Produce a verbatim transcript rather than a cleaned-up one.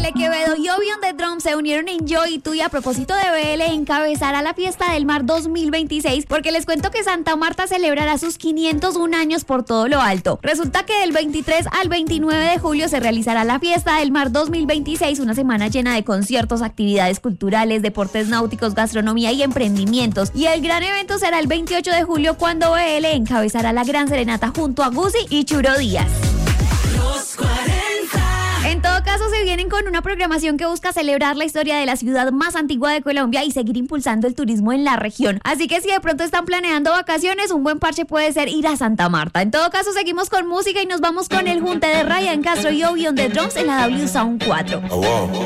L Quevedo y Obi on the Drum se unieron en Yo y Tú, y a propósito de B L encabezará la Fiesta del Mar dos mil veintiséis, porque les cuento que Santa Marta celebrará sus quinientos un años por todo lo alto. Resulta que del veintitrés al veintinueve de julio se realizará la Fiesta del Mar dos mil veintiséis, una semana llena de conciertos, actividades culturales, deportes náuticos, gastronomía y emprendimientos. Y el gran evento será el veintiocho de julio, cuando B L encabezará la gran serenata junto a Guzzi y Churo Díaz. Los cuarenta. En todo caso, se vienen con una programación que busca celebrar la historia de la ciudad más antigua de Colombia y seguir impulsando el turismo en la región. Así que si de pronto están planeando vacaciones, un buen parche puede ser ir a Santa Marta. En todo caso, seguimos con música y nos vamos con el junte de Ryan Castro y Obi on the Drums en la W Sound cuatro. Oh, wow.